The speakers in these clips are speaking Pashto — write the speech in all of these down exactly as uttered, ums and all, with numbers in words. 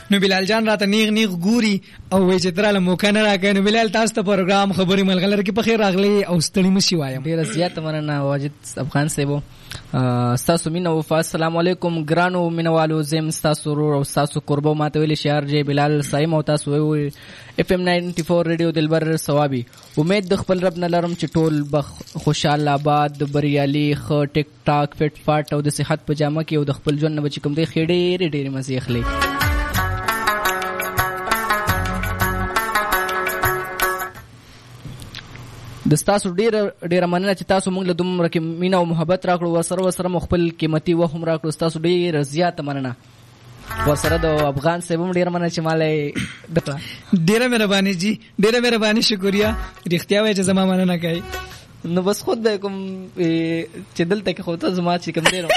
نو بلال جان راته نیغ نیغ ګوري او وایي چې تراله موقع نه راکوي. نو بلال تاسو ته پروګرام خبرې ملغلره کې په خیر راغلی او ستړي مشي وایم. ډېره زیاته مننه واجد افغان صاحب. ستاسو مینه وفا. السلام علیکم ګرانو مینوالو، زم ستاسو ورور او ستاسو قربو. ماته ویلي شعر جې بلال صایم او تاسو وی اف ام ناینټي فور ریډیو دلبر ثوابي. امید د خپل رب نه لرم چې ټول بخ خوشاله آباد بریالي خ ټیک ټاک فټ فاټ او د صحت په جامه کې او د خپل ژوند نه بچ کوم دی خېډې ډېرې مزي اخلي. د تاسو ډېر ډېر مننه چې تاسو موږ له دومره کې مینه او محبت راکړو، ورسره ورسره مو خپل قیمتي وخت هم راکړو. تاسو ډېر زیاته مننه. ورسره د افغان صاحب هم ډېر مننه چې مالې ډېره مهرباني جی، ډېره مهرباني، شکریہ. رښتیا وایي چې زما مننه کوي. نو بس خود به کوم چې دلته کې خو ته زما چې کوم دی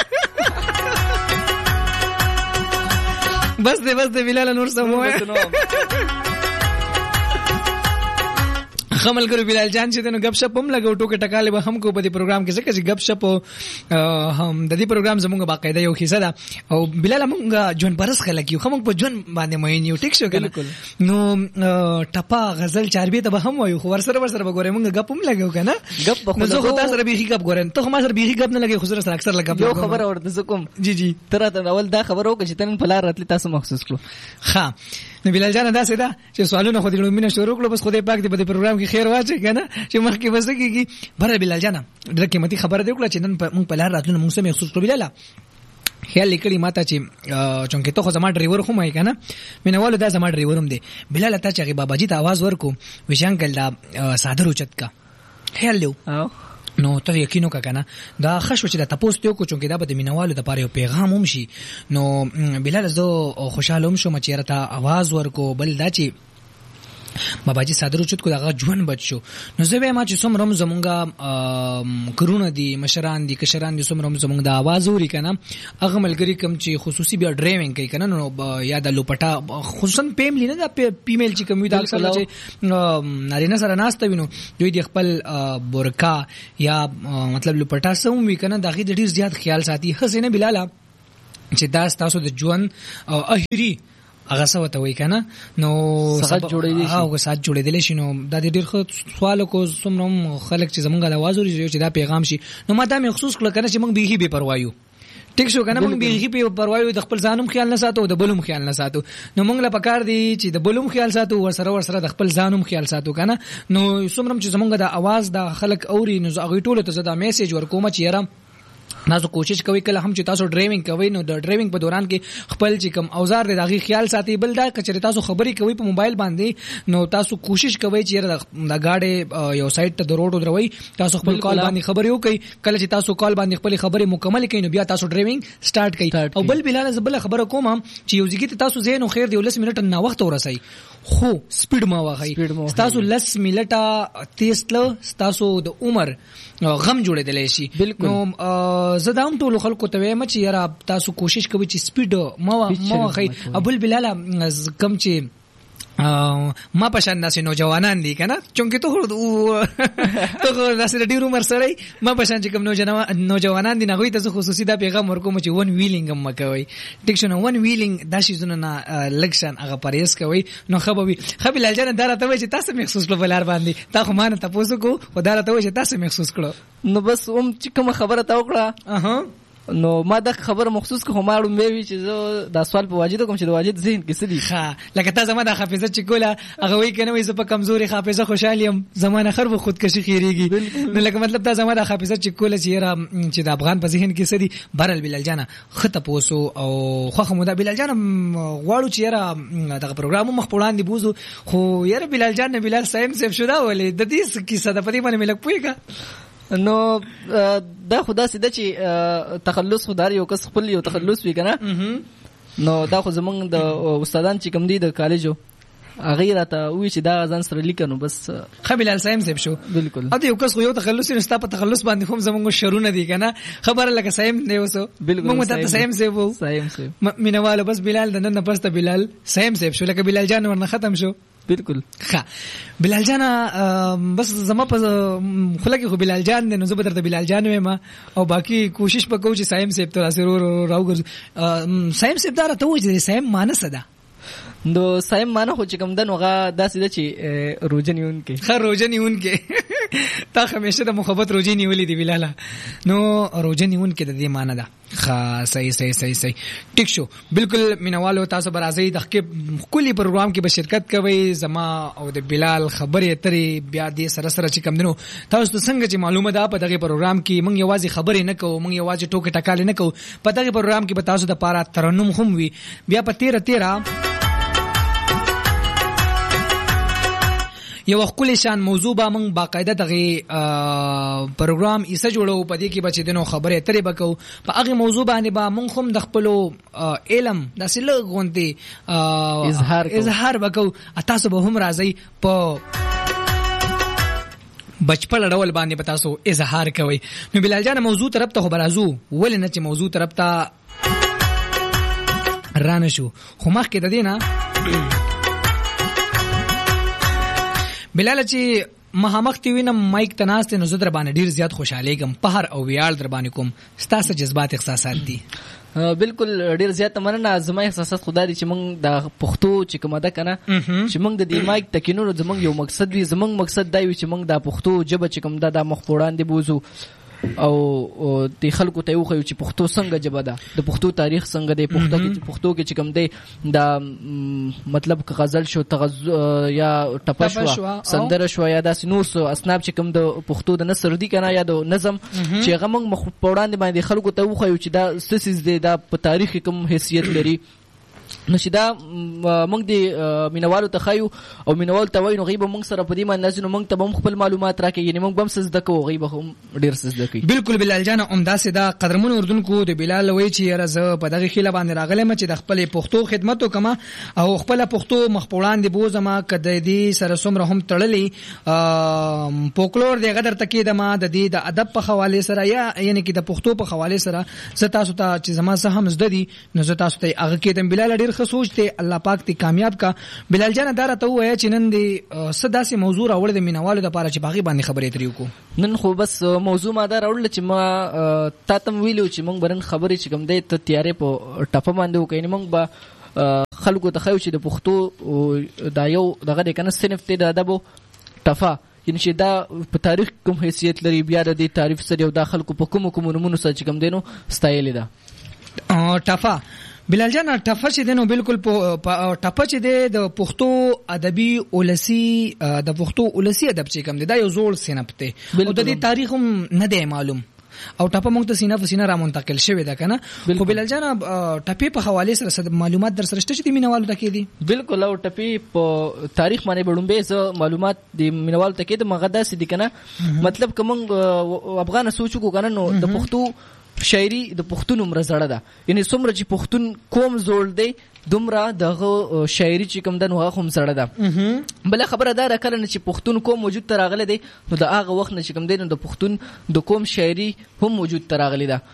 بس دې بس دې بلال نور سموه خمل کرو بلال جان چې نو غب شپ هم لګو ټوکې ټکاله به هم کو په دې پروګرام کې ځکه چې غب شپ هم د دې پروګرام زموږ باقاعده یو حصہ ده او بلال موږ جون برس خلک یو هم په جون باندې مې نیو ټیک شو کنه. نو ټپا غزل چاربي ته به هم وایو خو ورسره ورسره وګورې موږ غب هم لګو کنه. غب نو زه خو تاسو سره به غب ګورم ته خو ما سره به غب نه لګي خو سره اکثر لګب یو خبر اورته کوم. جی جی تر ته اول دا خبر وکړه چې تن په لار راتلی تاسو محسوس کړو. ها نو بلال جان دا سیدا چې سوالونه خو دې لومینه شروع کړو بس خدای پاک دې په دې پروګرام کې خیر واچي کنه چې مخکې بس کېږي. بره بلال جان ډېر قیمتي خبره دی وکړه چې نن موږ په لار راتلو موږ سم محسوس کړو. بلال خیال لیکلی ماته چې چونکه ته خو زما ډرایور خو مې کنه مینوالو دا زما ډرایور هم دی. بلال ته چې بابا جی ته आवाज ورکو وشان کله دا صادر اوچت کا خیال دیو نو ته یقینو کا کنه دا خشو چې دا تاسو ته کو چونکه دا به مینوالو د پاره یو پیغام هم شي. نو بلال زه خوشاله هم شوم چې راته आवाज ورکو. بل دا چې بابا جی صادر اوچت کو دا ژوند بچو نو زه به ما چې څومره هم زمونږه کرونه دي مشران دي کشران دي څومره هم زمونږ د आवाज اوري کنه هغه ملګری کم چې خصوصي بیا ډرایوینګ کوي کنه نو یا د لوپټا خصوصا فیملی نه د فیمیل چې کوم دا اکثر چې نارینه سره ناشته وینو دوی د خپل بورکا یا مطلب لوپټا سم وی کنه دا غي ډیر زیات خیال ساتي. حسینه بلال چې دا تاسو د ژوند اخیری هغه څه وته وای کنه نو سات جوړې دي هغه سات جوړې دي شي. نو دا ډېر ښه سوال کو څومره خلک چې زمونږ د आवाज وري چې دا پیغام شي نو ما دا مخصوص کړ کنه چې موږ به بي پروايو ټیک شو کنه موږ به بي پروايو د خپل ځانوم خیال نه ساتو د بلوم خیال نه ساتو. نو موږ له پکار دي چې د بلوم خیال ساتو ورسره ورسره د خپل ځانوم خیال ساتو کنه. نو څومره چې زمونږ د आवाज د خلک اوري نو هغه ټول ته زدا میسج ورکوم چې یاره تاسو کوشش کوئ کله هم چې تاسو ډرایوینګ کوئ نو د ډرایوینګ په دوران کې خپل چې کوم اوزار دی دغه خیال ساتي. بل دا کچره تاسو خبري کوئ په موبایل باندې نو تاسو کوشش کوئ چې د گاډي یو سایت ته د روډ دروي تاسو خپل کال باندې خبري وکئ. کله چې تاسو کال باندې خپل خبري مکمل کړئ نو بیا تاسو ډرایوینګ سٹارټ کړئ. او بل بلال زبل خبره کوم هم چې یو ځکه تاسو زین نو خیر دی ولس منټ نه وخت ورسئ خو سپیډ ما واخی تاسو لس منټه تیز تل تاسو د عمر غم جوړېدلی شي. نو زه دا هم ټولو خلکو ته وایم چې یاره تاسو کوشش کوئ چې سپیډ ما واخی. ابل بلال کم چې ما پشان داسې نوجوانان دي کنه چونکه ته ته داسې ډېر عمر سره ما پشان چې کوم نوجوانان دي نه غوي ته خصوصي دا پیغام ورکوم چې ون ویلینګ هم کوي ټیک شنو ون ویلینګ دا شي زونه نه لکشن هغه پریس کوي نو خبوي خبل الجنه دا راته وي چې تاسو محسوس کړو بلار باندې تا خو ما نه تاسو کو خدای راته وي چې تاسو محسوس کړو. نو بس اوم چې کوم خبره تا وکړه اها نو ما دا خبر مخصوص که هماړو مې وی چې زه دا سوال په واجد کوم چې د واجد ذهن کې سدي ښه لکه تا زما د حافظه چې کوله هغه وی کنه وي زه په کمزوري حافظه خوشالیم زمانه خرب خودکشي خیریږي نو لکه مطلب تا زما د حافظه چې کوله چې را چې د افغان په ذهن کې سدي برل بلال جان خطه پوسو او خو مو دا بلال جان غواړو چې را دغه پروګرام مخ پوړان دی بوزو خو یاره بلال جان نه بلال سایم سیف شو دا ولې د دې کیسه د پدې باندې ملک پویګه. نو دا خدا سیده چې تخلص خدای یو کس خپل یو تخلص وی کنه نو دا خو زمونږ د استادان چې کوم دي د کالجو هغه راته وی چې دا ځان سره لیکنو بس خبل السایم سیب شو بالکل اته یو کس خو یو تخلص نه ستا په تخلص باندې هم زمونږ شرونه دي کنه خبره لکه سایم دی وسو موږ ته سایم سیب سایم سیب مینواله بس بلال د نن پسته بلال سایم سیب شو لکه بلال جان ورنه ختم شو بالکل ښه بلال جان بس زما په خلک خو بلال جان نه زه به درته بلال جان وایم او باقی کوشش وکړو چې سایم سیب تر اسرور راوګرځو سایم سیب دا راته وځي سایم مانس ده نو سایم مانه خو چې کوم دن هغه داسې ده چې روزه نیونکی ښه روزه نیونکی تا همیشه د محبت روزه نیولې دی بلاله نو روزه نیونکی د دې معنی ده ښه صحیح صحیح صحیح صحیح ټیک شو بالکل مینوالو تاسو به راځئ د کلی پروګرام کې به شرکت کوئ زما او د بلال خبرې اترې بیا دې سره سره چې کوم دنو تاسو څنګه چې معلومه ده په دغه پروګرام کې موږ یوازې خبرې نه کوو موږ یوازې ټوکې ټکالې نه کوو په دغه پروګرام کې به تاسو د پاره ترنم هم وي بیا په تیره تیره یو خپل شان موضوع به موږ باقاعده دغه پروګرام ایسه جوړو په دې کې به چې دنو خبرې اترې وکړو په هغه موضوع باندې به موږ هم د خپل علم داسې لږ اظهار اظهار وکړو تاسو به هم راځئ په بچپړ ډول باندې به تاسو اظهار کوئ نو بلال جان موضوع طرف ته برازو ولې نه چې موضوع طرف ته رانه شو خو مخکې د دې نه بلال چې مهامخ تی وینم مایک تناست نو زه در باندې ډیر زیات خوشاله کېم په هر او ویال در باندې کوم ستاسو جذبات احساسات دي بالکل ډیر زیات مننه زما احساسات خدا دي چې موږ د پښتو چې کومه ده کنه چې موږ د دې مایک تکینو زموږ یو مقصد وي زموږ مقصد دی چې موږ د پښتو ژبه چې کوم ده د مخ پوړاندې بوزو او د خلکو ته وخیو چې پښتو څنګه ژبه ده د پښتو تاریخ څنګه دی پښتو کې پښتو کې چې کوم دی د مطلب غزل شو تغزل یا ټپه شو سندره شو یا داسې نور څه اسناب چې کوم د پښتو د نثر دی کنه یا د نظم چې هغه موږ مخ په وړاندې باندې خلکو ته وخیو چې دا سسیز دی دا په تاریخ کوم حیثیت لري نو چې دا موږ د مینوالو ته خایو او مینوال ته وایو نو غیبه موږ سره په دې باندې نو موږ ته هم خپل معلومات راکړي یعنی موږ هم څه زده کوو غیبه هم ډیر څه زده کوي بالکل بلال جان همداسې دا قدرمن اردوونکو د بلال وایي چې یاره زه په دغه خیله باندې راغلم چې د خپل پښتو خدمت وکم او خپل پښتو مخ په وړاندې بوزم کده دې سره څومره هم تړلې فولکلور دغه درته کې د ما د دې د ادب په حواله سره یا یعنی کې د پښتو په حواله سره زه تاسو ته چې زما څه هم زده دي نو زه تاسو ته هغه کې د بلال ډیر خصوص ته الله پاک تی کامیاب کا بلال جان دار ته وای چې نن دی صداسي موضوع راوړل د مینوالو د پاره چې باغی باندې خبرې تریو کو نن خو بس موضوع ما دا راوړل چې ما تا تم ویلو چې مونږ برن خبرې چې کوم دی ته تیارې په ټپه باندې وکړي مونږ به خلکو ته خو چې د پښتو دا یو دغه کنه صنف ته د ادب ټفه یعنی چې دا په تاریخ کوم حیثیت لري بیا د دې تعریف سره یو د خلکو په کوم کوم نمونه سره چې کوم دینو ستایل ده ټفه بلال جان ټفه چې دینو بالکل ټفه چې دی د پښتو ادبي اولسي د پښتو اولسي ادب چې کوم دی دا یو زوړ صنف دی او د دې تاریخ هم نه دی معلوم او ټپه موږ ته سینه په سینه را منتقل شوی ده کنه خو بلال جان ټپې په حواله سره معلومات در سره شته چې مینوالو ته کې دي بالکل او ټپې په تاریخ باندې بډومبه ز معلومات د مینوالو ته کې د مغدا سې دي کنه مطلب کوم افغان سوچو کو کنه نو د پښتو شاعری د پښتون عمر زړه ده یعنی څومره چې پښتون کوم زوړ دی دومره دغه شاعری چې کوم د نوغه هم زړه ده بل خبره دا راکړه چې پښتون کوم موجود تر راغله دی نو د هغه وخت نه چې کوم دی نو د پښتون د کوم شاعری هم موجود تر راغلی ده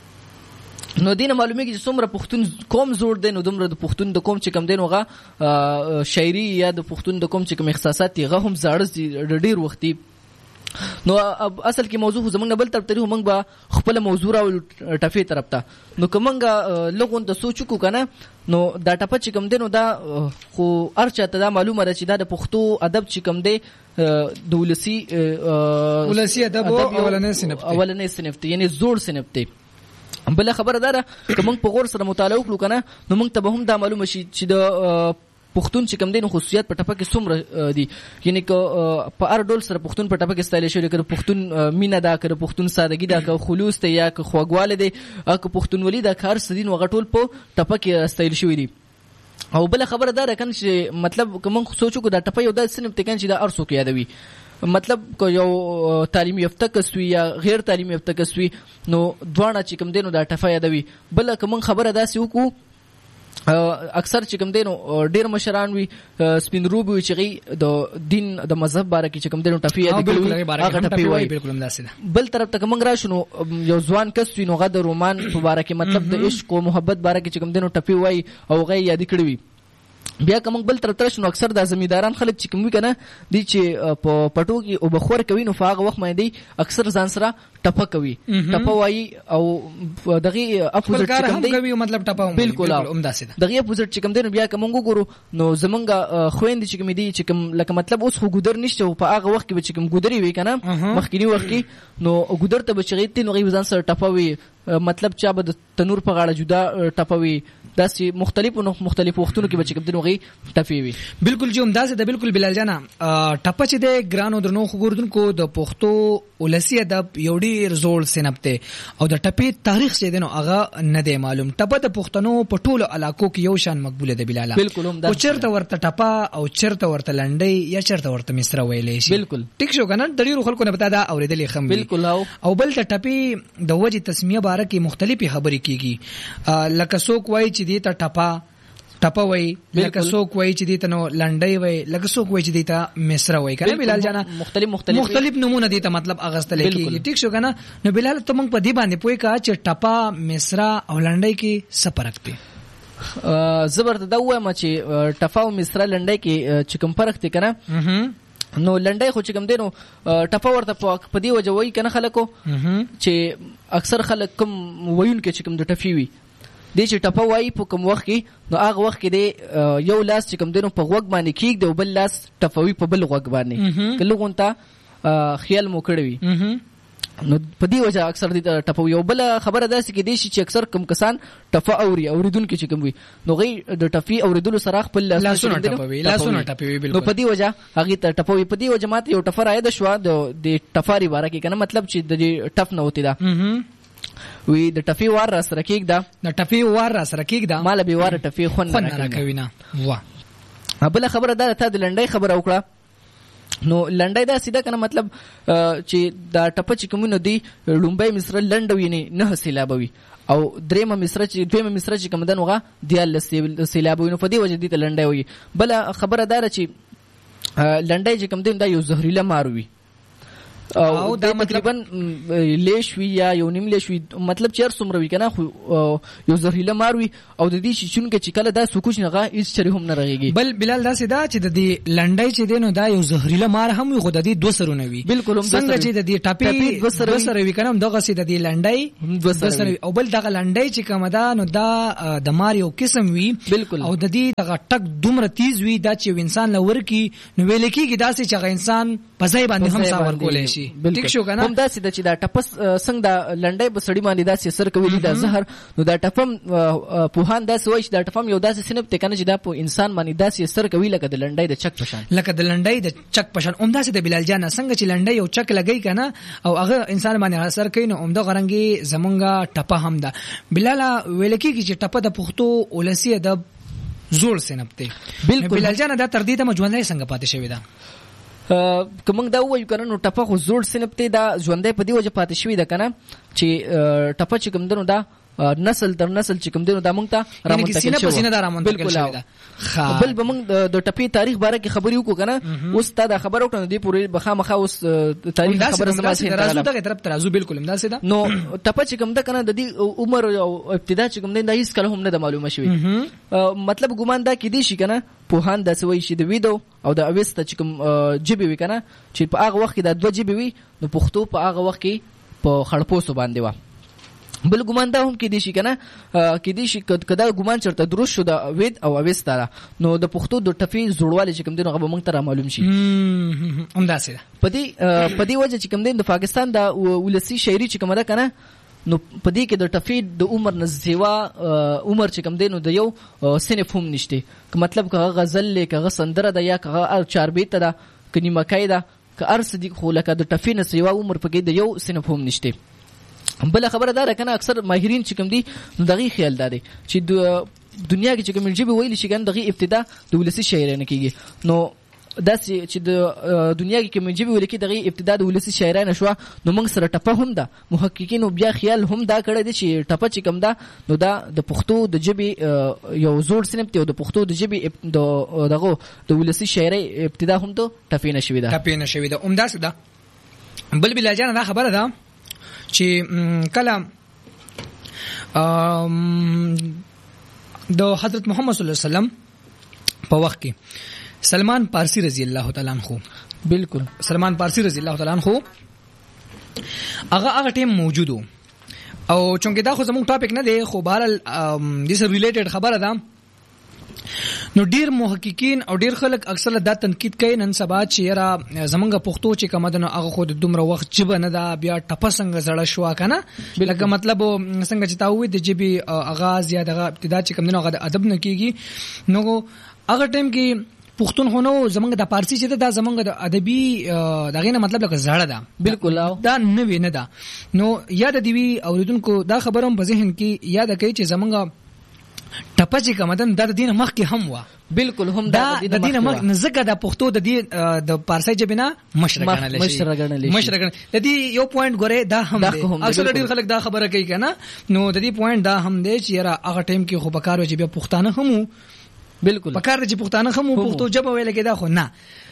نو دینه معلومه کې چې څومره پښتون کوم زوړ دی نو دومره د پښتون د کوم چې کوم دی نوغه شاعری یا د پښتون د کوم چې کوم احساسات هغه هم زړه ډیر وختي نو اصل کې موضوع زمونږ نه بل طرف ته موږ به خپل موضوع را ټفې طرف ته نو کومنګ لغون د سوچ کو کنه نو دا ټپه چې کوم دی نو دا خو ارچا ته دا معلومه ده چې دا د پښتو ادب چې کوم دی د ولسی ولسی ادب اولنې صنف دی اولنې صنف دی یعنی زوړ صنف دی بل خبره ده چې موږ په غور سره مطالعه وکړو کنه نو موږ ته به هم دا معلومه شي چې د پښتون چې کوم دین خصوصیات په ټپه کې څومره دي یعنی که په هر ډول سره پښتون په ټپه کې ستایل شوی کړه پښتون مینا دا کړه پښتون سادهګي دا کړه خلوص ته یا که خوګواله دي که پښتونولي دا کار سدين وغټول په ټپه کې ستایل شوی دي او بل خبره دا راکنه چې مطلب کوم سوچو کو دا ټپه یو د سنب تکان چې دا ارسو کې یادوي مطلب کو یو تعلیم یافته کسوی یا غیر تعلیم یافته کسوی نو دواړه چې کوم دینو دا ټپه یادوي بل کوم خبره دا سی وکړو اکثر چې کوم دینو ډیر مشران وي سپین روبي چې د دین د مذهب باره کې چې کوم دینو ټفي یادي هغه ټفي وایي بالکل همداسې بل طرف ته کوم راشو نو یو ځوان کس وي نو غد رومان په باره کې مطلب د عشق او محبت باره کې چې کوم دینو ټفي وایي او غي یادي کړی وي بیا کوم بل تر تر شنو اکثر د زمینداران خلک چې کوم کنه دي چې په پټو کې او بخور کوي نو فاغه وخت باندې اکثر ځان سره ټپه کوي ټپه وایي او دغه اپوزیټ چې کوم دی کوي مطلب ټپه بالکل عمده سي دغه اپوزیټ چې کوم دی بیا کوم ګورو نو زمونږ خويند چې کوم دي چې کوم لکه مطلب اوس خو ګودر نشته په هغه وخت کې چې کوم ګودري وي کنه مخکینی وخت کې نو ګودر ته بچی تی نو ځان سره ټپه وي مطلب چا به تنور په غاړه جدا ټپه وي داسې مختلفو نو مختلفو وختونو کې بچی کوم دی نو غي ټپي وي بالکل جو انداز ده بالکل بلال جانا ټپه چې د ګرانو درنو خبردونکو د پښتو ولسی ادب یو ډیر زوړ سنبته او د ټپې تاریخ چې دنو هغه نه دی معلوم ټپه د پښتنو په ټولو علاقو کې یو شان مقبوله ده بلاله بالکل او چرته ورته ټپه او چرته ورته لنډي یا چرته ورته مصر ویلې شي بالکل ټیک شو کنه د ډیرو خلکو نه پتا دا اوریدلې خم بالکل او بل د ټپې د وجه تسمیه باره کې مختلفي خبرې کیږي لکه څوک وایي چې دې ته ټپه ټپه وای لکه څوک وای چې دې ته نو لنډي وای لکه څوک وای چې دې ته مصر وای کنه بلال جانا مختلف مختلف مختلف نمونه دي ته مطلب اغستل کیږي ټیک شو کنه نو بلال ته موږ په دې باندې پوي کا چې ټپه مصر او لنډي کې څه فرق دی زبرته دا وایم چې ټپه او مصر لنډي کې چې کوم فرق دی کنه نو لنډي خو چې کوم دی نو ټپه ورته په دې وجه وای کنه خلکو چې اکثر خلک کوم وایون کې چې کوم د ټفي وي دې چې ټپه وایي په کوم وخت کې نو هغه وخت کې دی یو لاس چې کوم دی نو په غوږ باندې کېږدي او بل لاس ټپوي په بل غوږ باندې که لږونته خیال مو کړی وي نو په دې وجه اکثر دې ټپوي او بل خبره داسې کې دی چې اکثر کوم کسان ټپه اوري اوریدونکي چې کوم وي نو غي د ټفي اوریدلو سره خپل لاسونه ټپوي لاسونه ټپوي بالکل نو په دې وجه هغه ته ټپوي په دې وجه ماته یو ټفر آید شو د ټفاري باره کې کنه مطلب چې د ټف نه وتی دا وی د ټفي وار را سره کېږ دا د ټفي وار را سره کېږ دا مال به وار ټفي خون نه کوي نه وا بل خبره ده ته د لنډي خبره وکړه نو لنډي دا سیده کنه مطلب چې دا ټپه چې کومونه دی لومبای مصر لنډ ویني نه سیلابوي او درېمه مصر چې دویمه مصر چې کوم دنوغه دیال سیلابوي نو په دې وجه دي ته لنډي وي بل خبره ده چې لنډي چې کوم دین دا یو زهريله ماروي او دا تقریبا لیش وی یا یو نیم لیش وی مطلب چیر څومره وی کنه خو یو زهريله ماروي او د دې شون کې چې کله دا سکوچ نه غا هیڅ چری هم نه رغيږي بل بلال دا سدا چې د دې لنډای چې دینو دا یو زهريله مار هم خو د دې دوه سرونه وي بالکل څنګه چې د دې ټاپي دوه سره وی کنه دغه سي د دې لنډای دوه سره او بل دغه لنډای چې کوم دا نو دا د مار یو قسم وی او د دې دغه ټک دومره تیز وی دا چې انسان لور کی نو ویل کیږي دا چې هغه انسان په ځای باندې هم ساور کولای شي ټیک شو کنه هم دا چې دا ټپس څنګه دا لنډای په سړی باندې دا سر کوي دا زهر نو دا ټپم په هان دا سوي چې دا ټپم یو داسې سنب ته کنه چې دا په انسان باندې دا سر کوي لکه د لنډای د چک پشان لکه د لنډای د چک پشان اومدا چې د بلال جان څنګه چې لنډای یو چک لګی کنه او هغه انسان باندې اثر کوي نو اومدا غرنګي زمونږه ټپه هم ده بلال ویل کیږي چې ټپه د پښتو ولسی ادب زوړ سنب ته بالکل بلال جان دا تر دې ته مجوندای څنګه پاتې شوی ده کوم دا وایو کنه نو ټپه خو زوړ سنب ته دا ژوندې په دی وجه پاتې شوی ده کنه چې ټپه چې کوم دنو دا نسل تر نسل چې کوم دنو دا مونږ ته رامنتقل شوی سینه دا رامنتقل شوی ده بل به مونږ د ټپې تاریخ باره کې خبرې وکړو کنه اوس تا دا خبر وکړو دی پوری بخامخه اوس تاریخ خبره زما سره راځو دغه طرف ترازو بالکل هم دا سیده نو ټپه چې کوم دا کنه د دې عمر او ابتدا چې کوم دا هیڅ کله هم نه معلومه شوی مطلب ګومان دا کې دی شي کنه په هان د سوي شي د ویدو او د اويست چې کوم جيبي وی کنه چې په هغه وخت کې د دوه جيبي وی نو پښتو په هغه وخت کې په خړپوسو باندې و بل ګمان دا هم کې دي شي کنه کې دي شي کدا ګمان چرته درست شو د وید او اويست نو د پښتو د ټفي زړواله چې کوم دین هغه مونږ ته معلوم شي هم دا سره پدې پدې وجه چې کوم دین د پاکستان د ولسی شاعري چې کوم ده کنه نو پدې کې د ټفي د عمر نزيوا عمر چې کوم دین د یو صنف هم نشته که مطلب که غزل لیکه سندره ده یا که چاربیت ده کني مکای ده که ارس دي خو لکه د ټفي نزيوا عمر پکې د یو صنف هم نشته بل خبره دا کنه اکثر ماهرین چې کوم دي نو دغه خیال دادي چې دنیا کې چې کوم جيبي ویل شي کنه دغه ابتدا د ولسی شاعرانه کیږي نو دا چې د دنیا کې کوم جيبي ویل کې دغه ابتدا د ولسی شاعرانه شو نو موږ سره ټپه هم ده محققین بیا خیال هم دا کړی دي چې ټپه چې کوم ده نو دا د پښتو د جيبي یو زوړ سنت دی د پښتو د جيبي دغه د ولسی شاعري ابتدا هم ته ټپې نشوي ده ټپې نشوي ده اومداس ده بل بل جان دا خبره ده چې کله د حضرت محمد صلی الله علیه وسلم په وخت کې سلمان پارسی رضی الله تعالی عنہ بالکل سلمان پارسی رضی الله تعالی عنہ هغه هغه ټیم موجودو او چونکه دا خو زموږ ټاپک نه دی خو بهرال د سره ریلیټډ خبره ده نو ډیر محققین او ډیر خلک اکثر دا تنقید کوي نن سبا چې یاره زمونږ پښتو چې کومه ده هغه خو د دومره وخت جبه نه ده بیا ټپه څنګه زړه شو کنه لکه مطلب څنګه چې تا وې د جبي آغاز یا د ابتدا چې کوم نه هغه د ادب نه کیږي نو هغه ټیم کې پښتون خو نو زمونږ د پارسی چې دا زمونږ د ادبي دغه نه مطلب لکه زړه ده بالکل دا نه وینه ده نو یاد دی وی اوریدونکو دا خبروم په ذهن کې یاد کوي چې زمونږ ټپه چې کومدن د دین مخ کې هم وا بالکل هم دا د دین مخ نزګه د پښتو د دې د پارسی جبینا مشرګنل شي مشرګنل شي مشرګنل د دې یو پوینټ غره دا هم دی اکثر ډیر خلک دا خبره کوي کنه نو د دې پوینټ دا هم دی چې یاره هغه ټیم کې خو بکار چې بیا پښتانه هم بالکل بکار چې پښتانه هم پښتو جبه ویل کې دا خو نه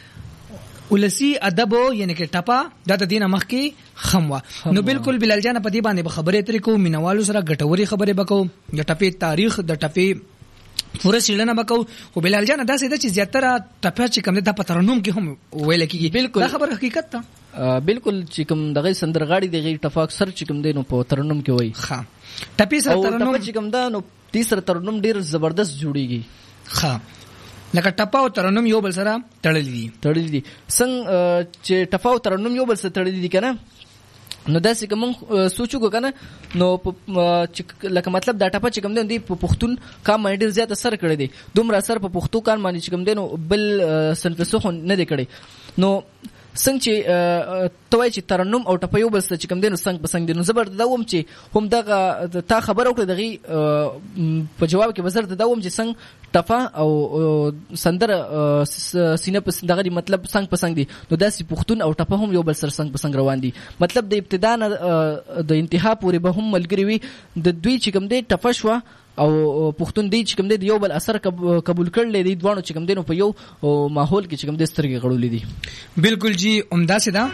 ولسی ادب یعنی کې ټپا د دینه مخ کې خموا نو بالکل بلال جان په دې باندې خبرې ترې کو مینوالو سره غټوري خبرې وکاو د ټپې تاریخ د ټپې پوره سیلنه وکاو او بلال جان دا سیده چې زیاتره ټپه چې کوم د پترنوم کې هم ویل کېږي بالکل دا خبر حقیقت ته بالکل چې کوم دغه سندرغاړي دغه ټفاق سر چې کوم دینو په ترنم کې وای ښه ټپې سره ترنم چې کوم دا نو تیسر ترنم ډیر زبردست جوړیږي ښه لکه ټپا او ترنم یو بل سره تړلې دي تړلې دي څنګه چې ټپا او ترنم یو بل سره تړلې دي کنه نو دا څنګه موږ سوچو کو کنه نو لکه مطلب دا ټپا چې کوم دی په پښتون کام باندې ډیر زیات اثر کړی دی دومره اثر په پښتو کار باندې چې کوم دی نو بل سنفسخ نه دی کړی نو څنګه چې توای چې ترنم او ټپه یو بل څه چې کوم دین څنګه پسنګ دین زبر دوم چې هم دغه تا خبر او دغه په جواب کې بزر دوم چې څنګه ټپه او سندر سینه په دغه مطلب څنګه پسنګ دي نو داسې پښتون او ټپه هم یو بل سره څنګه پسنګ روان دي مطلب د ابتدا د انتها پورې به هم ملګری وي د دوی چې کوم دی ټپه شو او پښتون دی چې کوم دی یو بل اثر قبول کړل دي دوانو چې کوم دی نو په یو ماحول کې چې کوم دی سترګې غړولې دي بالکل جی عمدہ سدا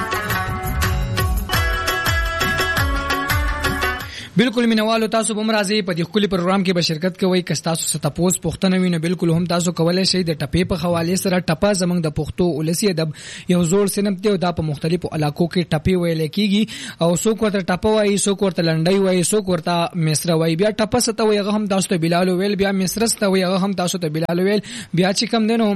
بالکل مینوالو تاسو به مرাজি په دې خولي پروګرام کې به شرکت کوئ که تاسو ستاسو پوښتنه وینئ بالکل هم تاسو کولای شئ د ټپې په حواله سره ټپه زمنګ د پښتو ولسی ادب یو زوړ سینم ته دا په مختلفو علاقو کې ټپې ویل کیږي او څوک ورته ټپه وایي څوک ورته لنډۍ وایي څوک ورته مصر وایي بیا ټپه ست وایي هغه هم تاسو ته بلال ویل بیا مصر ست وایي هغه هم تاسو ته بلال ویل بیا چې کم دینو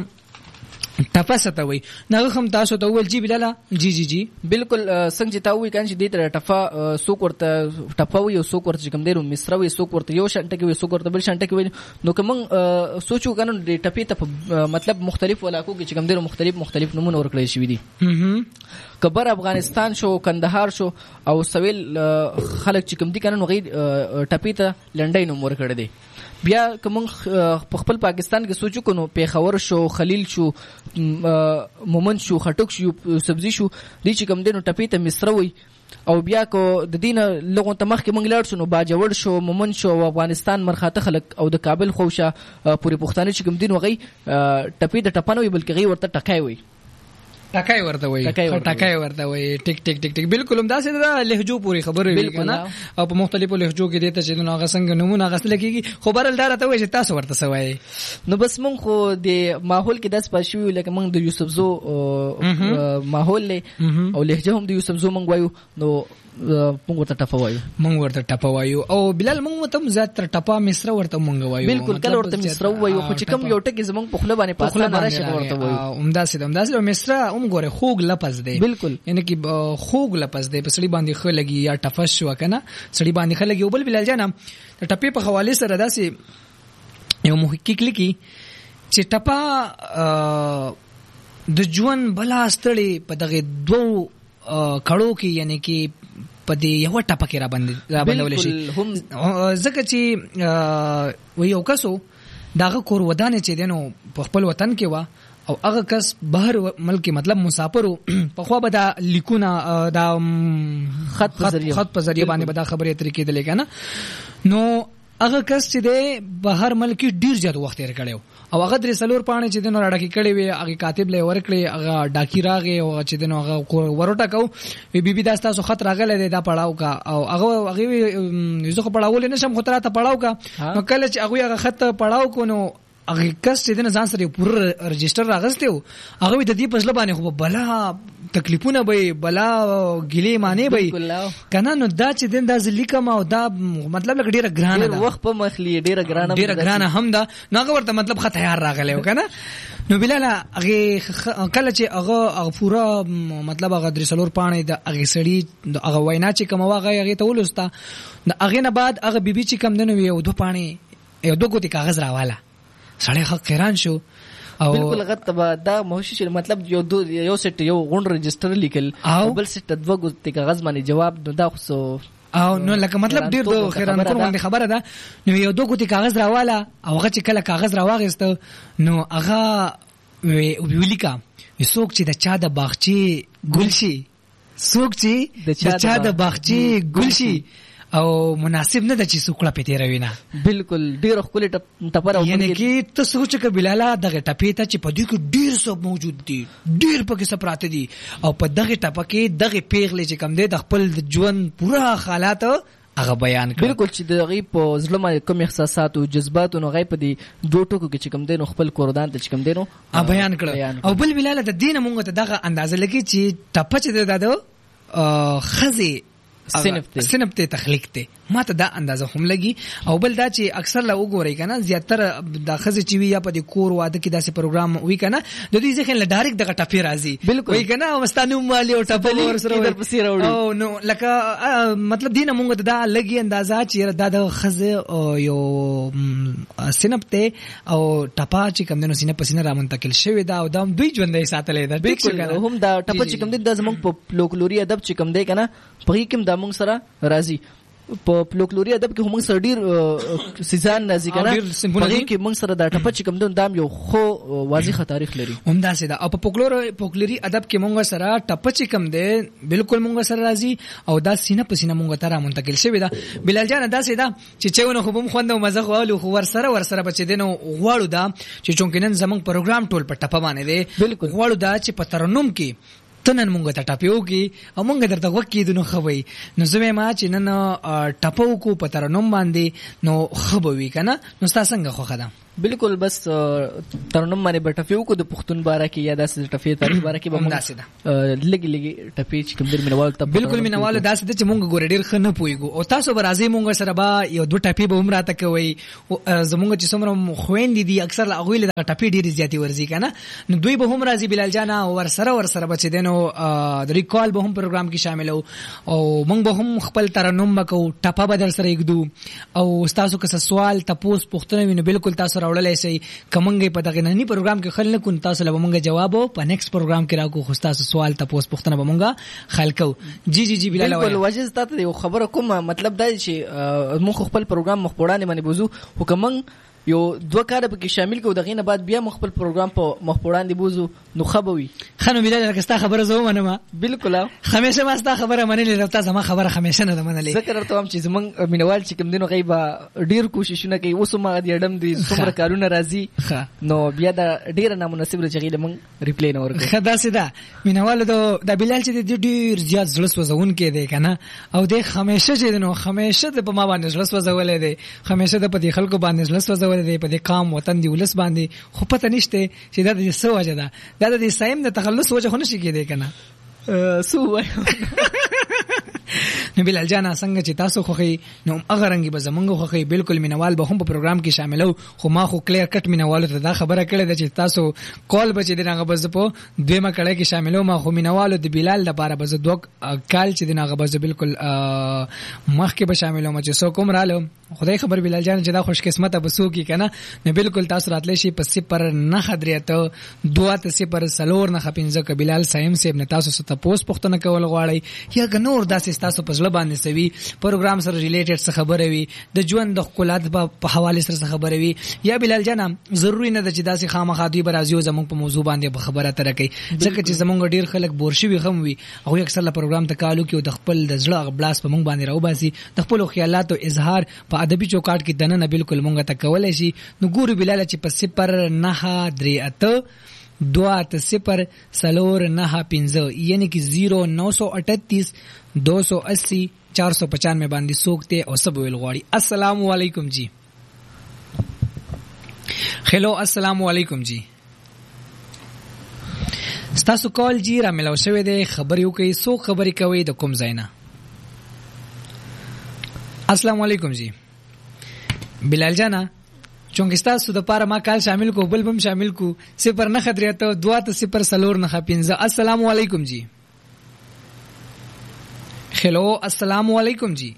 ټپه ست وایي نغه هم تاسو ته ویل جی بلاله جی جی جی بالکل څنګه چې تا وایي کان چې دې تر ټپه څوک ورته ټپه وایي او څوک ورته کوم دیرو مصر وایي څوک ورته یو شانټه کې وایي څوک ورته بل شانټه کې وایي نو کوم سوچو کنه دې ټپې ته مطلب مختلف علاقو کې چې کوم دیرو مختلف مختلف نمونه ورکړل شوی دي کبر افغانستان شو کندهار شو او سویل خلک چې کوم دي کنه نو غي ټپې ته لنډۍ نوم ورکړل دي بیا کوم په خپل پاکستان کې سوچو کو نو پیښور شو خلیل شو مومن شو خټک شو سبزی شو دي چې کوم دینو ټپې ته مصر وي او بیا کو د دینه لغون ته مخ کې مونږ لاړ شو نو باجوړ شو مومن شو افغانستان مرخاته خلک او د کابل خوشه پوری پښتانه چې کوم دین وغي ټپې د ټپنوي بلکې غي ورته ټکای وي ټکای ورته وای ټکای ورته وای ټیک ټیک ټیک ټیک بالکل هم دا سره لهجو پوری خبره وی کنه او په مختلفو لهجو کې دته چې نو هغه څنګه نمونه غسل کیږي خو برل دار ته وای چې تاسو ورته سوای نو بس مونږ خو د ماحول کې داس پښوی لکه مونږ د یوسف زو ماحول له او لهجه هم د یوسف زو مونږ وایو نو مونږ ورته ټپه وایو مونږ ورته ټپه وایو او بلال مونږ ته زیات تر ټپه مصر ورته مونږ وایو بالکل کله ورته مصر وایو خو چې کوم یو ټکی زمونږ په خله باندې پاسه نه راشه ورته وایو عمدہ سید عمدہ سید مصر هم ګوره خوګ لپس دی بالکل یعنی کې خوګ لپس دی په سړي باندې خو لګي یا ټفش شو کنه سړي باندې خو لګي او بل بلال جان د ټپې په حواله سره داسې یو محقق لیکي چې ټپه د ژوند بلا ستړي په دغه دوه کړو کې یعنی کې په دې یو ټپه کې را باندې را باندې ولشي ځکه چې و یو کسو داغه کور ودانه چې دینو په خپل وطن کې وا او هغه کس بهر ملک مطلب مسافرو په خو به دا لیکونه دا خط په ذریعہ خط په ذریعہ باندې به دا خبرې طریقې دلې کنه نو هغه کس چې دی بهر ملک ډیر زیات وخت یې کړو او هغه درې سلور پانه چې دنو راډکی کړي وي هغه کاتب له ورکړي هغه ډاکی راغی او چې دنو هغه ورټا کو وی بي بي دا تاسو خط راغله دا پړاو کا او هغه هغه یو څه پړاول نه شم خطر ته پړاو کا نو کله چې هغه هغه خط پړاو کو نو هغه کس چې د ځان سره پوره رجستر راغسته و هغه د دې پسله باندې خو بلا تکلیفونه به بلا ګلې معنی به کنه نو دا چې دین دا ځلیکم او دا مطلب لکه ډیره ګرانه ده وخت په مخلی ډیره ګرانه ډیره ګرانه هم ده نو هغه ورته مطلب خه تیار راغلی کنه نو بلال هغه کله چې هغه پورا مطلب هغه درسلور پانه د هغه سړی هغه وینا چې کوم هغه هغه ته ولستا هغه نه بعد هغه بیبي چې کم دنو یو دو پانه یو دو ګوتی کاغذ راواله سړی خ حیران شو او بالکل غته دا موشش مطلب یو دو یو سټ یو غون رجستر لیکل بل سټ دغه ګوتی کاغذ باندې جواب دا خو او نو لکه مطلب ډیر دو خیران کوم باندې خبره ده نو یو دو ګوتی کاغذ راواله او هغه چې کله کاغذ راواغست نو هغه ویلیکا څوک چې د چا د باغچې ګلشي څوک چې د چا د باغچې ګلشي او مناسب نه د چې څوکړه پته روينه بالکل ډیر خپل ټپر او یعنی کې ته سوچ ک بلاله دغه ټپې ته چې په دې کې ډیر څه موجود دي ډیر پکې څه پراته دي او په دغه ټپ کې دغه پیغلې چې کم دي د خپل ژوند پورا حالات هغه بیان کړ بالکل چې دغه په ظلم کوم احساسات او جذبات او غي په دې دوه ټکو کې چې کم دي نو خپل کوردان ته چې کم دي نو بیان کړ او بل بلاله د دین مونږ ته دغه اندازه لګي چې ټپ چې دغه خزي سنف ته سنف ته تخلیق ته ما ته دا اندازه هم لګي او بل دا چې اکثر لا وګورئ کنه زیاتره د خزه چې وی یا په کور واده کې داسې پروګرام وی کنه د دې ځکه له ډایرکټ دغه ټپی راځي وی کنه او مستانو مالی او ټپلی ور سره او نو لکه مطلب دینه مونږ ته دا لګي اندازه چې دا د خزه یو سنف ته او ټپا چې کوم د سینې پسینه را منتقل شوی دا او د دوی ژوندې ساتلې دا ټیک څنګه هم دا ټپا چې کوم د زمونږ په فولکلوري ادب چې کوم دی کنه په کوم د موږ سره راځي په فولکلوري ادب کې موږ سره ډیر سيزان راځي کنه په کې موږ سره دا ټپ چې کوم دام یو خو واضح تاریخ لري همدا سي دا او په فولکلور فولکلوري ادب کې موږ سره ټپ چې کوم دی بالکل موږ سره راځي او دا سینه په سینه موږ ته را منتقل شوی دا بلال جان دا سي دا چې چېونه خو هم خوند او مزه خو خو ور سره ور سره بچ دینو غواړو دا چې چونکینن زمنګ پروګرام ټول په ټپ باندې دی بالکل غواړو دا چې په ترنم کې تنن مونږ ته ټاپیو کې او مونږ درته وکیدو نو خوي نو زمې ما چې نن ټاپو کو پتر نوم باندې نو خبوي کنه نو تاسو څنګه خو خدام بالکل بس ترنم باندې بټفیو کو د پښتون باره کې یا داسې ټفی تاریخ باره کې به مونږ لګي لګي ټپی چې کوم در مینوال ته بالکل مینوال داسې چې مونږ ګور ډیر خنه پويګو او تاسو به راځي مونږ سره با یو دوه ټپی به عمره ته کوي زمونږ چې څومره خويندې دي اکثر لا غوي له ټپی ډیر زیاتی ورزي کنه نو دوی به هم راځي بلال جان ور سره ور سره بچ دینو د ریکال به هم پروګرام کې شامل او مونږ به هم خپل ترنم وکاو ټپا بدل سره یګدو او تاسو که سوال تاسو پوښتنه ویني بالکل تاسو راوړلای شي کومنګ په دغه نننی پروګرام کې خل نه کو تاسو له مونږ جواب په نیکسټ پروګرام کې راکو خو تاسو سوال تاسو پوښتنه به مونږه خلکو جی جی جی بلال بالکل وجه تاسو یو خبره کوم مطلب دا چې مونږ خپل پروګرام مخپوړانه باندې بوزو حکومت یو دوه کار به کې شامل کو دغه نه بعد بیا مخبل پروګرام په مخپوړان دی بوزو نو خبوي خنو بلال لکه خبره زو منه بالکل همیشه ما ستا خبره منلې رته زما خبره همیشه نه منلې ذکر ورته هم چې زمون مینوال چې کوم دینو غیبه ډیر کوششونه کوي اوس ما د اډم دي څومره کارونه راځي نو بیا دا ډیر نامناسب لږه د مونږ ریپلی نه ورکړي خدا سیدا مینوال د بلال چې ډیر زیات زړه سوزون کې دی کنه او د همیشه چې نو همیشه د په ما باندې زړه سوزولې دی همیشه د په خلکو باندې زړه سوزولې دی په دې کام وطن دی ولس باندې خو پته نشته چې دا د څه وجه ده دا د سایم د تخلص وجه خو نشي کېدی کنه سو وای نو بلال جان څنګه چې تاسو خوخي نو هغه رنګي به زمونږ خوخي بالکل مینوال به هم په پروګرام کې شاملو خو ما خو کلیر کټ مینوال ته دا خبره کړې ده چې تاسو کال بچی دغه بز په دویمه کړه کې شاملو ما خو مینوال د بلال لپاره بز دوک کال چې دغه بز بالکل مخ کې به شاملو ما چې سو کوم رالو خدای خبر بلال جان چې دا خوش قسمت به سو کې کنه نو بالکل تاسو راتلی شي په صفر نه خدریته دوه ته صفر سلور نه خپینځه ک بلال سایم سیب نه تاسو ست پوس پختنه کول غواړي یا ګنور داسې تاسو په ځل باندې سوي پروګرام سره ریلیټډ څه خبره وي د ژوند د خپلات په حواله سره خبره وي یا بلال جان ضروری نه ده چې داسې خامخا دوی برازیو زموږ په موضوع باندې خبره تر کوي ځکه چې زموږ ډیر خلک بورشي وي هم وي او اکثر له پروګرام ته کالو کې د خپل د ځړه غبلاس په موږ باندې راو باسي د خپل خیالات او اظهار په ادبي چوکاټ کې دنه بالکل مونږ ته کولای شي نو ګورو بلال چې په صفر نه درې اته دو آت صفر سلور نہ پنزو یعنی کہ زیرو نو سو اٹھتیس دو سو اسی چار سو پچانوے باندې سوکتے او سب ویل غواړي. السلام علیکم جی. हेलो अस्सलाम वालेकुम जी ستاسو کال جی را ملاو شوی دی خبرې وکړئ سو خبرې کوي د کوم ځای نه السلام علیکم جی بلال جانا چونګ ستاسو د پاره ما کال شامل کو بل بم شامل کو صفر نه خدریته دوا ته صفر سلور نه خپینځه السلام علیکم جی هلو السلام علیکم جی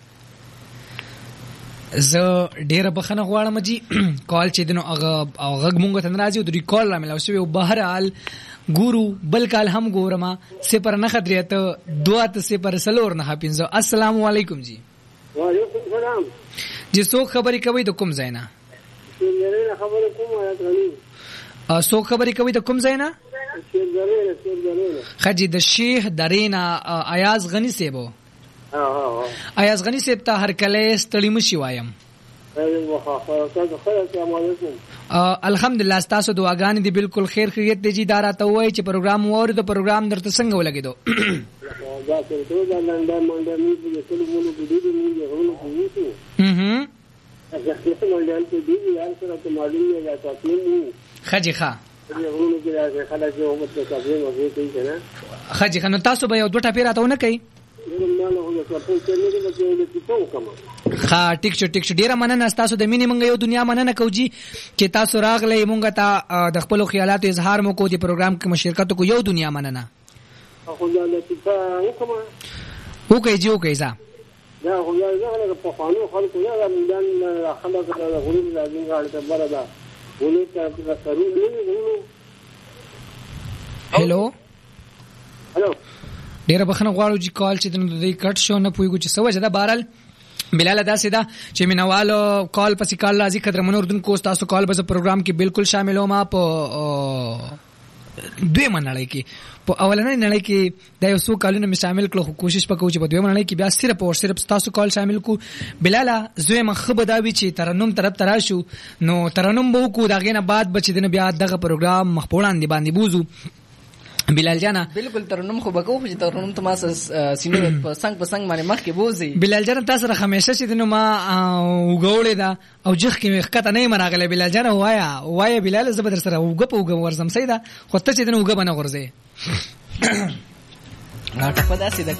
زه ډیره بخنه غواړم جی کال چې دنو هغه هغه مونږ ته ناراضي او د کال را ملاو شوی او بهر حال ګورو بل کال هم ګورما صفر نه خدریته دوا ته صفر سلور نه خپینځه السلام علیکم جی وعلیکم السلام جی سو خبرې کوي د کوم ځای نه شیرزرینه خبره کوم آیات غنی سو خبرې کوي د کوم ځای نه شیرزرینه شیرزرینه خجی د شیخ درینا ایاز غنی سیبو ها ها ایاز غنی سیب ته هر کله ستړي مشي وایم الحمدلله تاسو دعاګانې دي بالکل خیر خیریت دي جی دارا ته وای چې پروګرام وور د پروګرام درته څنګه ولګیدو دا څه ته دا لنډه منډه می په ټول مونږ په دې دې موږ غوړو کوو هم اجازه ته منډه ته دې یار سره ته معلومه یا تاسو نه خجی ښا غوړو کې راځي خلاص یو مت ته تاسو نه وځي کوي کنه خجی خنو تاسو به یو دوه ټاپی راته نه کوي ها ټیک شو ټیک شو ډیره مننه تاسو د مینې مونږ یو دنیا مننه کوو جی چې تاسو راغلې مونږ ته د خپل خیالاتو اظهار مو کو دی پروګرام کې مشارکت کو یو دنیا مننه خو دا لطیفه وکما وکي جی وکي ځا دا خو دا زغله په قانون خلکو یا ميدان خلک د غوړي لازم غاړه ته بردا ولې ته سرور نه هلو هلو ډیره بخنه غواړو چې کال چې د دې کټ شو نه پویګو چې سوجه دا بهرال بلال دا سیدا چې مینوالو کال پسې کال راځي قدر منوردن کو تاسو کال به پروګرام کې بالکل شامل ومه په دوی منړی کې په اولنۍ نړۍ کې د یو څو کالونو می شامل کړو کوشش وکړو چې په دوی منړی کې بیا صرف او صرف تاسو کال شامل کو بلال زوی مخ بداوی چې ترنم طرف ترا شو نو ترنم بو کو داغه نه بعد بچ دنه بیا دغه پروګرام مخپوړان دی باندې بوزو بلال جانا بالکل ترنم خو بګو چې ترنم ته ما سینو په څنګه په څنګه باندې مخ کې بوزي بلال جانا تاسو را همیشه چې دنو ما وګولې دا او جخ کې وخته نه مرغله بلال جانا وایا وایا بلال زبر سره وګ په وګ ورزم سیدا خو ته چې دنو وګ بنه غورځي راټه په داسې